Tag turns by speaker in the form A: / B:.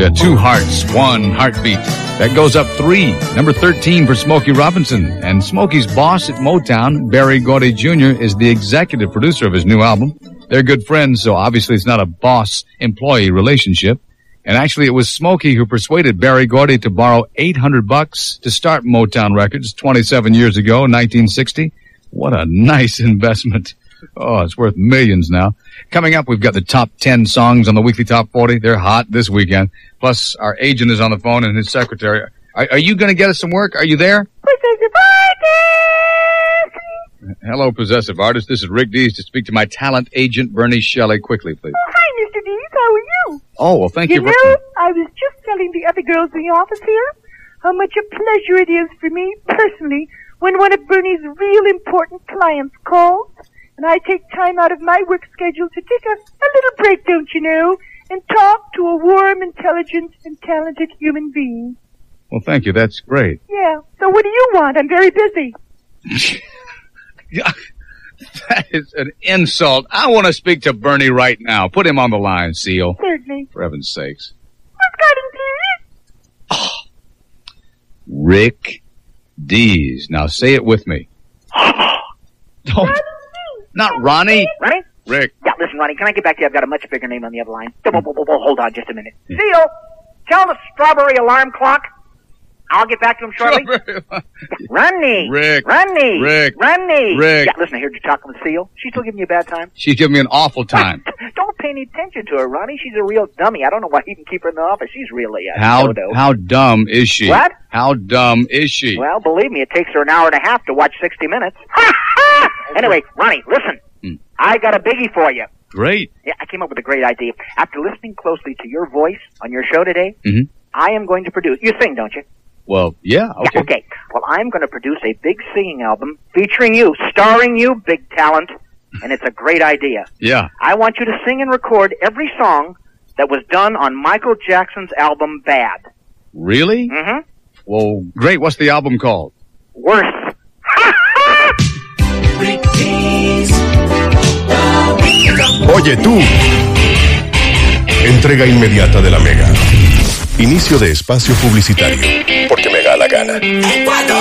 A: Georgia, 2 hearts, 1 heartbeat. That goes up 3. Number 13 for Smokey Robinson. And Smokey's boss at Motown, Berry Gordy Jr., is the executive producer of his new album. They're good friends, so obviously it's not a boss-employee relationship. And actually, it was Smokey who persuaded Berry Gordy to borrow $800 to start Motown Records 27 years ago, 1960. What a nice investment. Oh, it's worth millions now. Coming up, we've got the top 10 songs on the Weekly Top 40. They're hot this weekend. Plus, our agent is on the phone and his secretary. Are you going to get us some work? Are you there?
B: Possessive artist!
A: Hello, Possessive Artist. This is Rick Dees to speak to my talent agent, Bernie Shelley. Quickly, please.
B: Oh, hi, Mr. Dees. How are you?
A: Oh, well, thank you.
B: You know, I was just telling the other girls in the office here how much a pleasure it is for me, personally, when one of Bernie's real important clients calls. And I take time out of my work schedule to take a little break, don't you know, and talk to a warm, intelligent, and talented human being.
A: Well, thank you. That's great.
B: Yeah. So what do you want? I'm very busy.
A: That is an insult. I want to speak to Bernie right now. Put him on the line, Seal.
B: Certainly.
A: For heaven's sakes.
B: Who's got him, please?
A: Oh. Rick Dees. Now say it with me. Don't. Not Ronnie.
C: Ronnie?
A: Rick.
C: Yeah, listen, Ronnie, can I get back to you? I've got a much bigger name on the other line. Hold on just a minute. Seal, tell the strawberry alarm clock. I'll get back to him shortly. Ronnie.
A: Rick.
C: Ronnie.
A: Rick.
C: Ronnie.
A: Rick.
C: Yeah, listen, I heard you talking with Seal. She's still giving you a bad time?
A: She's giving me an awful time.
C: Don't pay any attention to her, Ronnie. She's a real dummy. I don't know why you can keep her in the office. She's really a dodo.
A: How dumb is she?
C: What?
A: How dumb is she?
C: Well, believe me, it takes her an hour and a half to watch 60 Minutes. Anyway, Ronnie, listen. I got a biggie for you.
A: Great.
C: Yeah, I came up with a great idea. After listening closely to your voice on your show today, I am going to produce... You sing, don't you?
A: Well, yeah, okay.
C: Yeah, okay. Well, I'm going to produce a big singing album featuring you, starring you, big talent, and it's a great idea.
A: Yeah.
C: I want you to sing and record every song that was done on Michael Jackson's album Bad.
A: Really?
C: Mm-hmm.
A: Well, great. What's the album called?
C: Worse.
D: Oye tú, entrega inmediata de la Mega. Inicio de espacio publicitario, porque me da la gana.